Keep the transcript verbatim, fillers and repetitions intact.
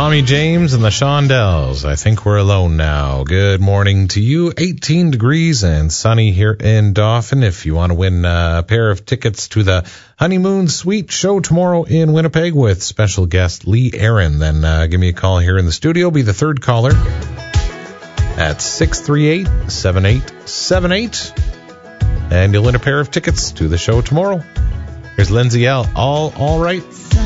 Tommy James and the Shondells. I think we're alone now. Good morning to you. eighteen degrees and sunny here in Dauphin. If you want to win a pair of tickets to the Honeymoon Suite show tomorrow in Winnipeg with special guest Lee Aaron, then uh, give me a call here in the studio. Be the third caller at six three eight, seven eight seven eight. And you'll win a pair of tickets to the show tomorrow. Here's Lindsay L. All, all right.